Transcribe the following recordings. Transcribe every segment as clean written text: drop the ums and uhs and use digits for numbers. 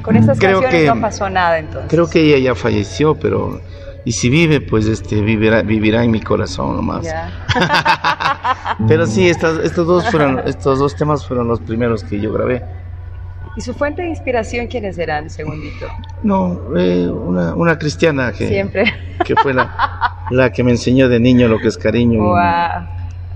Con estas Creo canciones que- no pasó nada entonces. Creo que ella ya falleció, pero y si vive, pues vivirá en mi corazón nomás. Ya. Pero sí, estos dos temas fueron los primeros que yo grabé. ¿Y su fuente de inspiración quiénes eran, segundito? No, una cristiana Siempre. que fue la que me enseñó de niño lo que es cariño. Wow.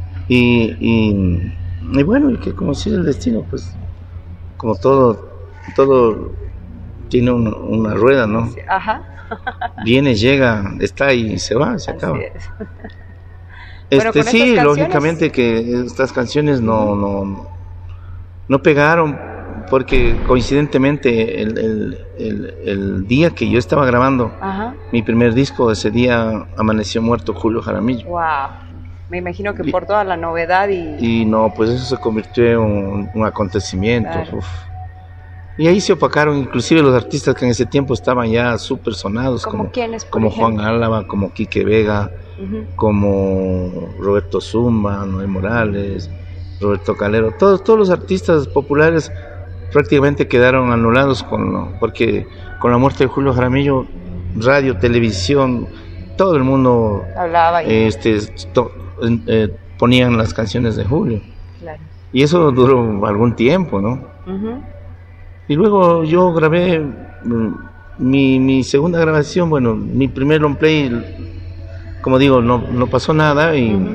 Y bueno, y que como sigue el destino, pues como todo tiene una rueda, ¿no? Ajá. Viene, llega, está y se va, se acaba. Así es. Bueno, con Sí, estas canciones- lógicamente que estas canciones no pegaron, porque coincidentemente el día que yo estaba grabando Ajá. mi primer disco, ese día amaneció muerto Julio Jaramillo. Wow. Me imagino que por toda la novedad y... Y no, pues eso se convirtió en un acontecimiento. Claro. Uf. Y ahí se opacaron inclusive los artistas que en ese tiempo estaban ya súper sonados, ¿Como quiénes, por como Juan ejemplo? Álava, como Quique Vega, Ujú. como Roberto Zumba, Noé Morales, Roberto Calero, todos los artistas populares prácticamente quedaron anulados porque con la muerte de Julio Jaramillo, radio, televisión, todo el mundo Hablaba y... ponían las canciones de Julio. Claro. Y eso duró algún tiempo, ¿no? Ujú. Y luego yo grabé mi segunda grabación, bueno, mi primer long play, como digo, no pasó nada. Y Ujú.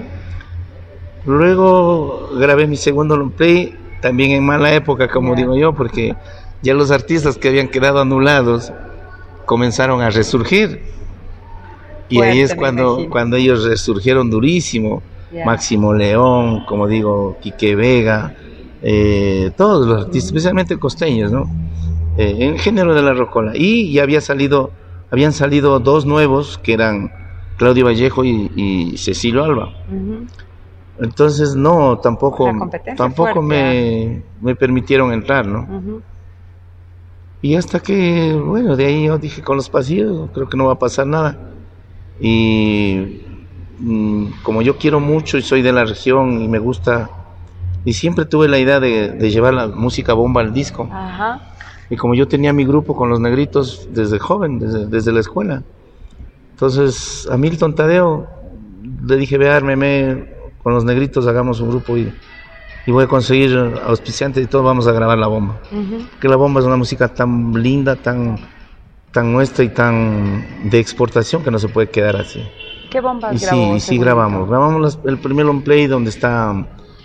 luego grabé mi segundo long play, también en mala época, como Ya. digo yo, porque ya los artistas que habían quedado anulados comenzaron a resurgir. Y ahí es Fuerte, me imagino. cuando ellos resurgieron durísimo. Ya. Máximo León, como digo, Quique Vega, todos los artistas, especialmente costeños, ¿no? En el género de la rocola. Y ya habían salido dos nuevos, que eran Claudio Vallejo y Cecilio Alba. Ujú. Entonces, no, tampoco La competencia me permitieron entrar, ¿no? Ujú. Y hasta que, bueno, de ahí yo dije, con los pasillos, creo que no va a pasar nada. Y como yo quiero mucho y soy de la región y me gusta, y siempre tuve la idea de llevar la música bomba al disco. Ajá. Y como yo tenía mi grupo con los Negritos desde joven, desde la escuela, entonces a Milton Tadeo le dije, ve, ármeme con los Negritos, hagamos un grupo y voy a conseguir auspiciantes y todo, vamos a grabar la bomba. Ujú. Que la bomba es una música tan linda, tan nuestra y tan de exportación que no se puede quedar así. ¿Qué bombas Y grabó? sí grabamos el primer long play donde está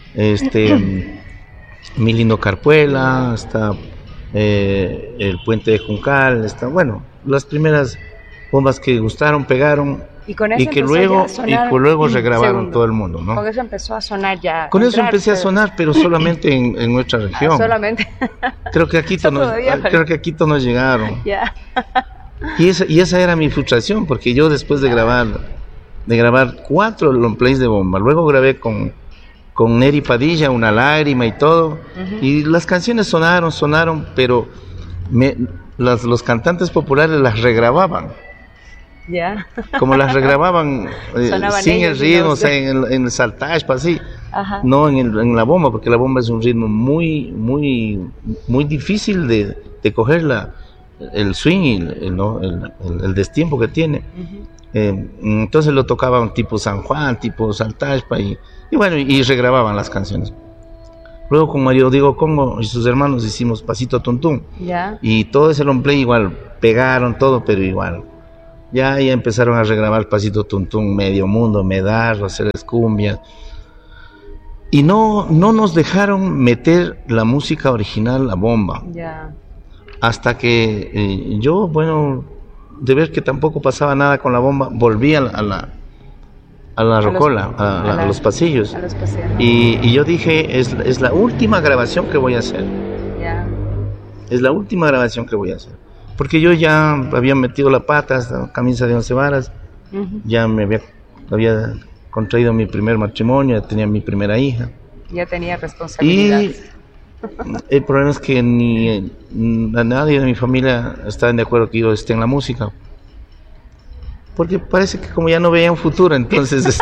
Mi Lindo Carpuela, está el Puente de Juncal, está, bueno, las primeras bombas que gustaron, pegaron Y con eso y que empezó ya luego a sonar regrabaron segundo. todo el mundo, ¿no? Con eso empezó a sonar ya. Con eso entrar, empecé a pero- sonar, pero solamente en nuestra región. Solamente. Creo que a Quito Todavía Quito no llegaron. Ya. Y esa era mi frustración, porque yo después de grabar 4 long plays de bomba, luego grabé con Neri Padilla, Una Lágrima y todo, Ujú. y las canciones sonaron, pero los cantantes populares las regrababan. Ya. Como las regrababan Sonaban sin el ellos y ritmo, no o sea, sé. en el saltaje, así, Ajá. no en la bomba, porque la bomba es un ritmo muy difícil de coger el swing y el destiempo que tiene. Ujú. Entonces lo tocaban tipo San Juan, tipo Saltajpa y bueno, y regrababan las canciones. Luego con Mario Diego Congo y sus hermanos hicimos Pasito Tuntún Ya. y todo ese long play igual, pegaron todo, pero igual. Ya empezaron a regrabar Pasito Tuntún, Medio Mundo, Medardo, hacerles cumbias. Y no nos dejaron meter la música original, la bomba. Ya. Hasta que yo, bueno, de ver que tampoco pasaba nada con la bomba, volví a la rocola, a los pasillos. A los pasillos. Y yo dije, es la última grabación que voy a hacer. Ya. Es la última grabación que voy a hacer. Porque yo ya había metido la pata, hasta camisa de 11 varas, Ujú. ya había contraído mi primer matrimonio, ya tenía mi primera hija. Ya tenía responsabilidad. Y el problema es que ni nadie de mi familia estaba de acuerdo que yo esté en la música. Porque parece que como ya no veía un futuro, entonces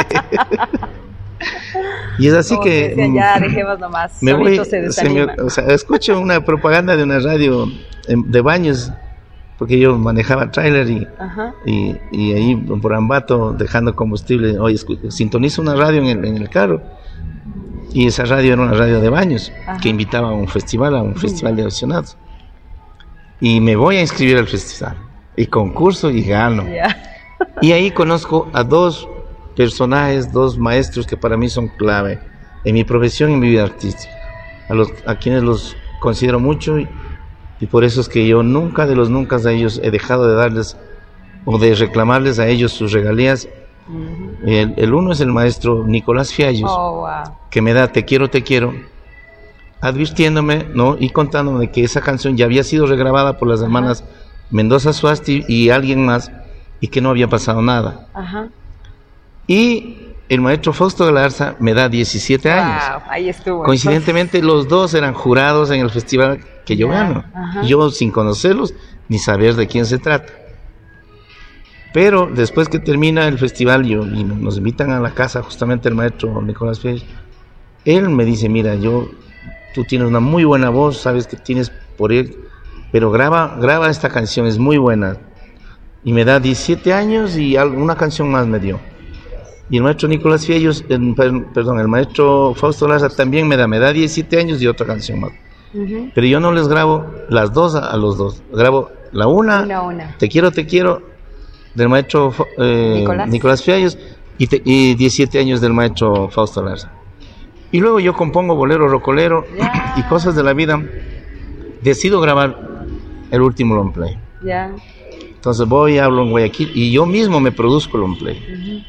y es así Como que decían, ya dejemos nomás. me voy, solitos se desaniman. escucho una propaganda de una radio de Baños, porque yo manejaba tráiler Ajá. y ahí por Ambato dejando combustible, oye, sintonizo una radio en el carro, y esa radio era una radio de Baños, Ajá. que invitaba a un festival de aficionados, y me voy a inscribir al festival, y concurso y gano. Ya. Y ahí conozco a dos personajes, dos maestros que para mí son clave en mi profesión y en mi vida artística, a quienes los considero mucho, y por eso es que yo nunca de ellos he dejado de darles o de reclamarles a ellos sus regalías. El uno es el maestro Nicolás Fiallos, que me da Te quiero, advirtiéndome, ¿no? Y contándome que esa canción ya había sido regrabada por las hermanas Mendoza Suasti y alguien más, y que no había pasado nada. Ajá. Y el maestro Fausto Galarza me da 17 años. Ahí estuvo. Coincidentemente los dos eran jurados en el festival que yo gano. Ajá. Yo sin conocerlos ni saber de quién se trata. Pero después que termina el festival y nos invitan a la casa justamente el maestro Nicolás Fiallos, él me dice, mira, tú tienes una muy buena voz, sabes que tienes por él, pero graba esta canción, es muy buena. Y me da 17 años y una canción más me dio. Y el maestro Nicolás Fiallos, el maestro Fausto Larza también me da 17 años y otra canción más. Pero yo no les grabo las dos a los dos, grabo la una. Te quiero, del maestro Nicolás Fiallos, y 17 años del maestro Fausto Larza. Y luego yo compongo bolero rocolero y cosas de la vida. Decido grabar el último long play. Entonces voy, hablo en Guayaquil y yo mismo me produzco el long play.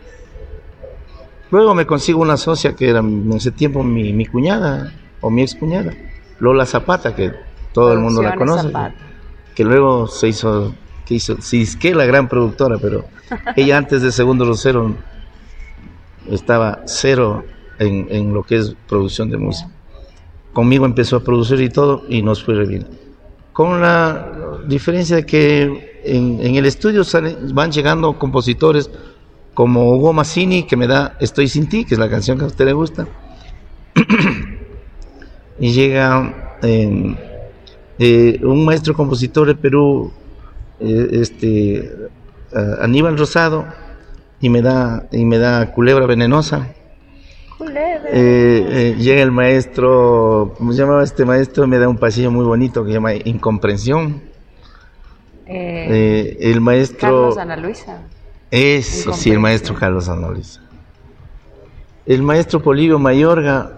Luego me consigo una socia que era en ese tiempo mi cuñada o mi ex cuñada, Lola Zapata, que todo el mundo la conoce, que luego se hizo la gran productora, pero ella antes de Segundo Lucero estaba cero en lo que es producción de música. Conmigo empezó a producir y todo, y nos fue re bien. Con la diferencia de que en el estudio van llegando compositores como Hugo Mazzini, que me da Estoy sin ti, que es la canción que a usted le gusta. Y llega un maestro compositor de Perú, Aníbal Rosado, y me da Culebra Venenosa. Llega el maestro, ¿cómo se llamaba este maestro? Me da un pasillo muy bonito que se llama Incomprensión. El maestro Carlos Ana Luisa. Eso, sí, el maestro Carlos Ana Luisa. El maestro Polibio Mayorga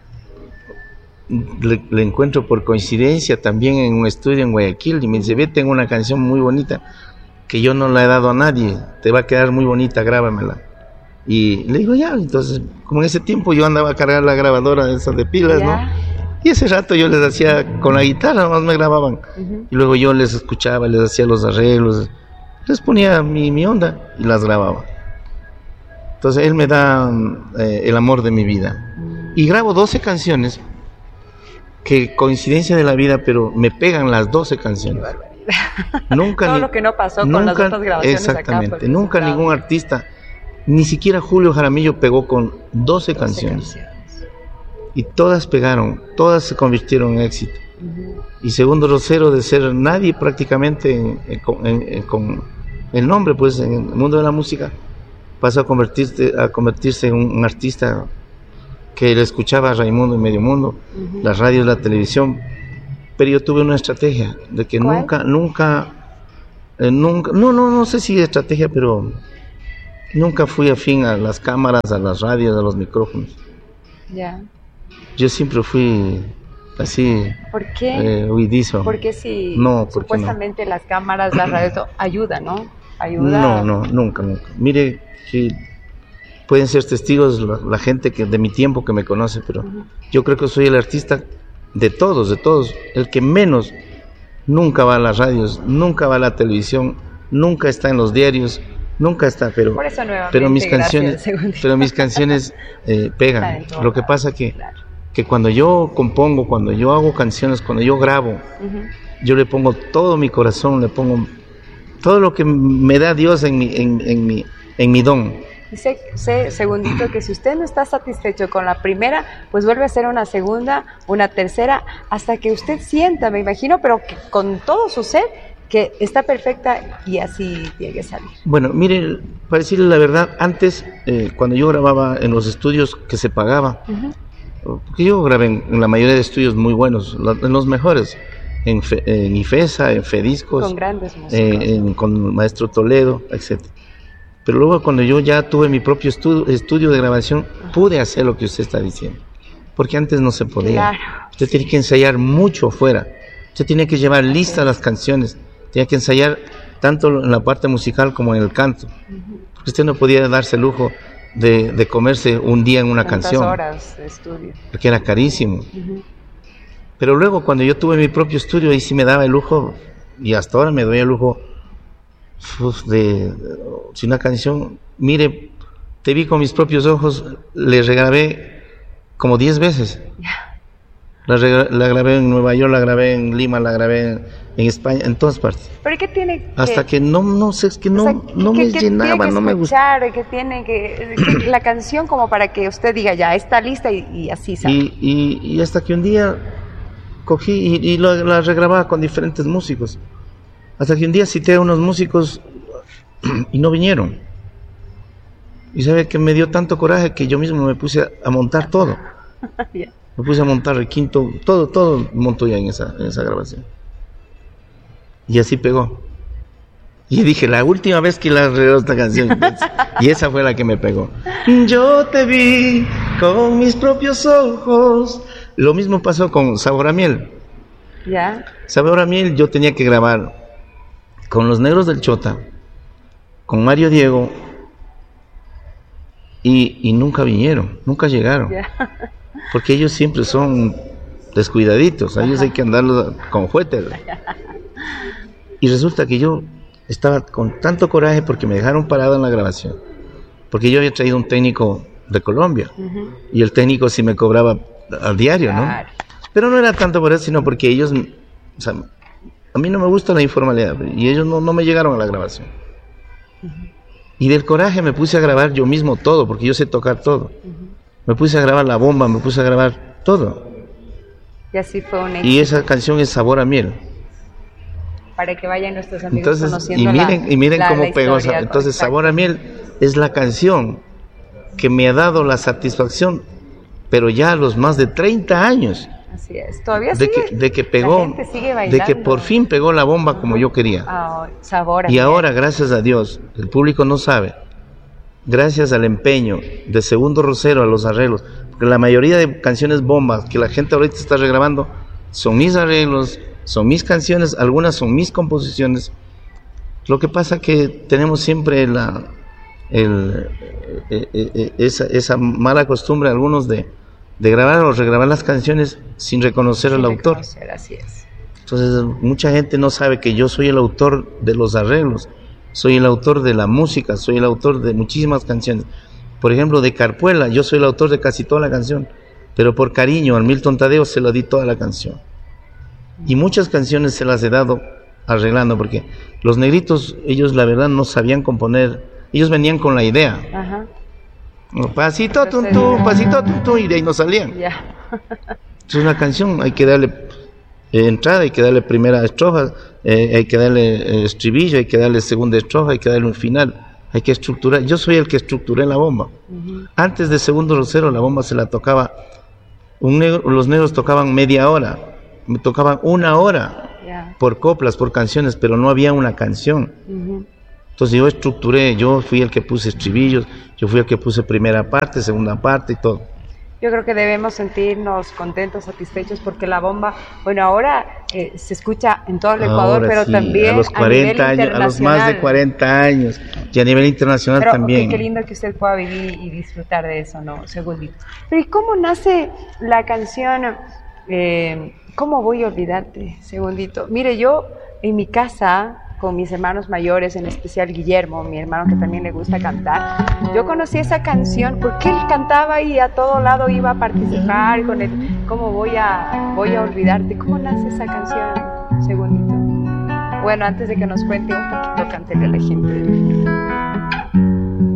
le encuentro por coincidencia también en un estudio en Guayaquil y me dice, ve, tengo una canción muy bonita que yo no la he dado a nadie, te va a quedar muy bonita, grábamela. Y le digo, ya. Entonces, como en ese tiempo yo andaba a cargar la grabadora esas de pilas, ¿no? Y ese rato yo les hacía con la guitarra, nomás me grababan. Y luego yo les escuchaba, les hacía los arreglos, les ponía mi onda y las grababa. Entonces él me da el amor de mi vida. Y grabo 12 canciones, que coincidencia de la vida, pero me pegan las 12 canciones. Nunca todo lo que no pasó con las otras grabaciones. Exactamente, acá, nunca ningún artista, ni siquiera Julio Jaramillo pegó con 12 canciones. Y todas pegaron, todas se convirtieron en éxito. Y Segundo Lucero, de ser nadie prácticamente con el nombre, pues en el mundo de la música, pasó a convertirse en un artista que le escuchaba a Raimundo en medio mundo, las radios, la televisión. Pero yo tuve una estrategia de que nunca, no sé si estrategia, pero nunca fui afín a las cámaras, a las radios, a los micrófonos. Yo siempre fui así. ¿Por qué? Huidizo. Porque si supuestamente no. Las cámaras, las radios ayudan, ¿no? Ayuda. No, nunca. Mire que pueden ser testigos la gente de mi tiempo que me conoce, pero yo creo que soy el artista de todos, el que menos nunca va a las radios, nunca va a la televisión, nunca está en los diarios, nunca está, pero mis canciones pegan. Lo que pasa que cuando yo compongo, cuando yo hago canciones, cuando yo grabo, yo le pongo todo mi corazón, le pongo todo lo que me da Dios en mi don. Sé, Segundito, que si usted no está satisfecho con la primera, pues vuelve a hacer una segunda, una tercera, hasta que usted sienta, me imagino, pero que con todo su ser, que está perfecta y así llegue a salir. Bueno, mire, para decirle la verdad, antes, cuando yo grababa en los estudios que se pagaba, porque yo grabé en la mayoría de estudios muy buenos, en los mejores, en IFESA, en FEDiscos, con grandes músicos, con Maestro Toledo, etc. Pero luego cuando yo ya tuve mi propio estudio de grabación, pude hacer lo que usted está diciendo, porque antes no se podía. Claro. Usted tiene que ensayar mucho afuera, usted tiene que llevar listas las canciones, tenía que ensayar tanto en la parte musical como en el canto, porque usted no podía darse el lujo de comerse un día en una canción, horas de estudio, porque era carísimo. Pero luego cuando yo tuve mi propio estudio, ahí sí me daba el lujo, y hasta ahora me doy el lujo si una canción, mire, te vi con mis propios ojos, le regrabé como 10 veces. La grabé en Nueva York, la grabé en Lima, la grabé en España, en todas partes. ¿Pero qué tiene que...? Hasta que no sé, es que no, o sea, no me llenaba, no me gustaba. Que tiene que la canción como para que usted diga, ya, está lista y así sale. Y hasta que un día cogí y la regrababa con diferentes músicos. Hasta que un día cité a unos músicos y no vinieron. Y sabe que me dio tanto coraje que yo mismo me puse a montar todo. Yeah. Me puse a montar el quinto, todo monto ya en esa grabación. Y así pegó. Y dije, la última vez que la regrabé esta canción, y esa fue la que me pegó. Yo te vi con mis propios ojos. Lo mismo pasó con Sabor a Miel. ¿Ya? Yeah. Sabor a Miel yo tenía que grabar con Los Negros del Chota, con Mario Diego, y nunca vinieron, nunca llegaron. Yeah. Porque ellos siempre son descuidaditos, a ellos hay que andarlos con juguetes. Y resulta que yo estaba con tanto coraje porque me dejaron parado en la grabación, porque yo había traído un técnico de Colombia, y el técnico sí me cobraba al diario, ¿no? Pero no era tanto por eso, sino porque ellos, o sea, a mí no me gusta la informalidad, y ellos no me llegaron a la grabación. Y del coraje me puse a grabar yo mismo todo, porque yo sé tocar todo. Me puse a grabar la bomba, me puse a grabar todo. Y así fue un éxito. Y esa canción es Sabor a Miel. Para que vayan nuestros amigos conociendo y miren cómo pegó. Historia, entonces, exacto. Sabor a Miel es la canción que me ha dado la satisfacción, pero ya a los más de 30 años. Así es, todavía sigue. De que pegó, de que por fin pegó la bomba como yo quería. Sabor a y Miel. Ahora, gracias a Dios, el público no sabe, gracias al empeño de Segundo Rosero, a los arreglos, porque la mayoría de canciones bombas que la gente ahorita está regrabando son mis arreglos, son mis canciones, algunas son mis composiciones. Lo que pasa que tenemos siempre esa mala costumbre algunos de grabar o regrabar las canciones sin reconocer al autor. Así es. Entonces mucha gente no sabe que yo soy el autor de los arreglos, soy el autor de la música, soy el autor de muchísimas canciones. Por ejemplo, de Carpuela, yo soy el autor de casi toda la canción, pero por cariño al Milton Tadeo se la di toda la canción. Y muchas canciones se las he dado arreglando, porque los negritos, ellos la verdad no sabían componer, ellos venían con la idea. Ajá. Pasito tum tum, pasito tum tum, y de ahí no salían. Yeah. Entonces una canción hay que darle entrada, hay que darle primera estrofa, hay que darle estribillo, hay que darle segunda estrofa, hay que darle un final, hay que estructurar. Yo soy el que estructuré la bomba. Antes de Segundo Rosero la bomba se la tocaba los negros tocaban media hora, me tocaban 1 hora por coplas, por canciones, pero no había una canción. Entonces yo estructuré, yo fui el que puse estribillos, yo fui el que puse primera parte, segunda parte y todo. Yo creo que debemos sentirnos contentos, satisfechos, porque la bomba, bueno, ahora se escucha en todo el Ecuador, ahora pero sí, también a los 40 años, a los más de 40 años, y a nivel internacional pero, también. Qué lindo que usted pueda vivir y disfrutar de eso, ¿no? Segundito. Pero ¿y cómo nace la canción ¿Cómo voy a olvidarte? Segundito. Mire, yo en mi casa, con mis hermanos mayores, en especial Guillermo, mi hermano que también le gusta cantar, yo conocí esa canción porque él cantaba y a todo lado iba a participar con el ¿Cómo voy a olvidarte? ¿Cómo nace esa canción? Segundito. Bueno, antes de que nos cuente un poquito, cántele a la gente.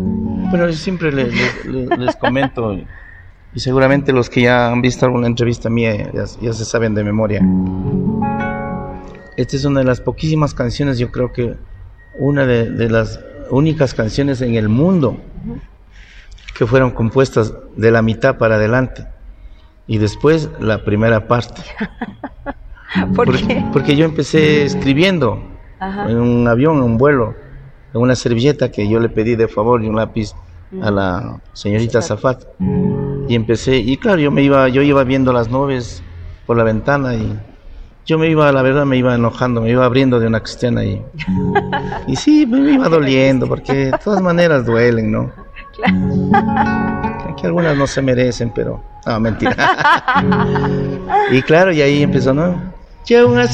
Bueno, yo siempre les comento, y seguramente los que ya han visto alguna entrevista mía ya se saben de memoria. Esta es una de las poquísimas canciones, yo creo que una de las únicas canciones en el mundo que fueron compuestas de la mitad para adelante y después la primera parte. ¿Por qué? Porque yo empecé escribiendo en un avión, en un vuelo, en una servilleta que yo le pedí de favor y un lápiz a la señorita Zafat. Y empecé, y claro, yo iba viendo las nubes por la ventana y yo la verdad me iba enojando, me iba abriendo de una cristiana y sí, me iba doliendo, porque de todas maneras duelen, ¿no? Claro. Que algunas no se merecen, pero... No, mentira. Y claro, y ahí empezó, ¿no?